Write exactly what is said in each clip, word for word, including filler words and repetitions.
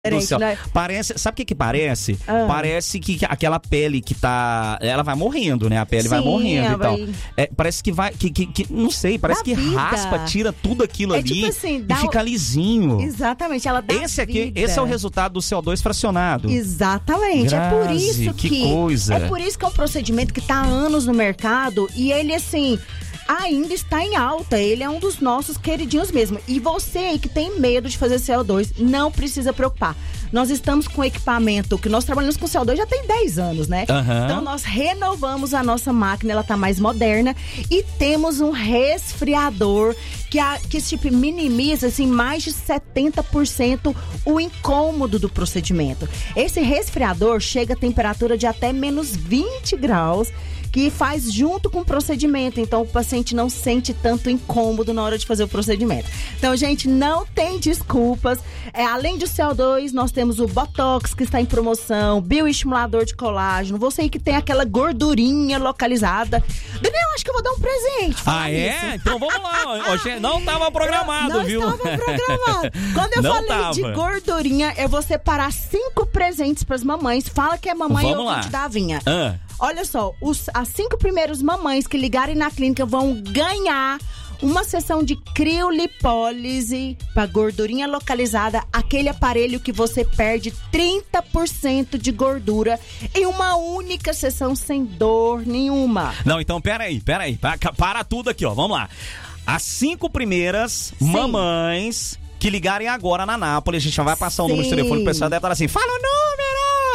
do céu. Né? Parece, sabe o que que parece? Ah. Parece que que aquela pele que tá, ela vai morrendo, né? A pele Sim, vai morrendo e tal. vai... É, parece que vai, que, que, que não sei, parece Dá que vida. raspa, tira tudo aquilo É ali tipo assim, e dá fica o- lisinho. Exatamente, ela dá Esse aqui, vida. esse é o resultado do C O dois fracionado. Exatamente, é por Grazi, isso que que, coisa. é por isso que é um procedimento que tá há anos no mercado e ele assim ainda está em alta. Ele é um dos nossos queridinhos mesmo. E você aí que tem medo de fazer C O dois, não precisa preocupar. Nós estamos com equipamento que nós trabalhamos com C O dois já tem dez anos, né? Aham. Então nós renovamos a nossa máquina, ela tá mais moderna e temos um resfriador que, a, que tipo, minimiza assim, mais de setenta por cento o incômodo do procedimento. Esse resfriador chega a temperatura de até menos vinte graus, que faz junto com o procedimento. Então, o paciente não sente tanto incômodo na hora de fazer o procedimento. Então, gente, não tem desculpas. É, além do C O dois, nós temos o Botox, que está em promoção, bioestimulador de colágeno. Você aí que tem aquela gordurinha localizada. Daniel, acho que eu vou dar um presente. Ah, é? Então vamos lá. Hoje não estava programado, não viu? Não estava programado. Quando eu Não falei tava. de gordurinha, eu vou separar cinco presentes para as mamães. Fala que é mamãe Vamos ou lá. ouvinte da Vinha. Ah. Olha só, os, as cinco primeiros mamães que ligarem na clínica vão ganhar uma sessão de criolipólise para gordurinha localizada, aquele aparelho que você perde trinta por cento de gordura em uma única sessão sem dor nenhuma. Não, então peraí, peraí. Para, para tudo aqui, ó. Vamos lá. As cinco primeiras Sim. mamães que ligarem agora na Nápoles, a gente já vai passar o número de Sim. telefone, o pessoal deve estar assim, fala o número!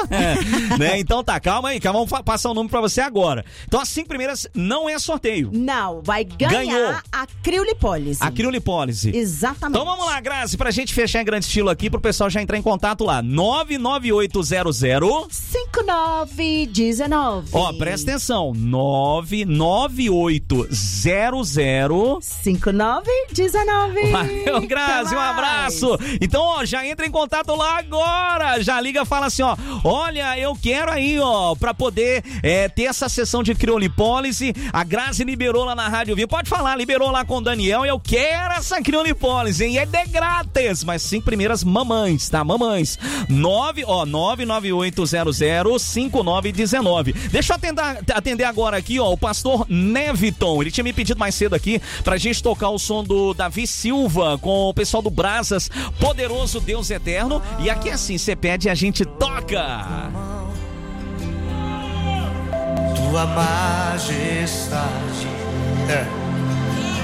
É, né? Então tá, calma aí, calma, vamos fa- passar o número pra você agora. Então as cinco primeiras não é sorteio. Não, vai ganhar Ganhou. a criolipólise. A criolipólise. Exatamente. Então vamos lá, Grazi, pra gente fechar em grande estilo aqui, pro pessoal já entrar em contato lá. nove nove oito zero zero cinco nove um nove. Ó, presta atenção. nove nove oito zero zero cinco nove um nove. Valeu, Grazi, um abraço. Então, ó, já entra em contato lá agora. Já liga e fala assim, ó, olha, eu quero aí, ó, pra poder é, ter essa sessão de criolipólise. A Grazi liberou lá na Rádio Vinha. Pode falar, liberou lá com o Daniel. Eu quero essa criolipólise, hein? É de grátis, mas cinco primeiras mamães, tá? Mamães. nove, ó, nove nove oito zero zero cinco nove um nove. Deixa eu atender, atender agora aqui, ó, o pastor Neviton. Ele tinha me pedido mais cedo aqui pra gente tocar o som do Davi Silva com o pessoal do Brasas, Poderoso Deus Eterno. E aqui assim, você pede e a gente toca. Tua majestade é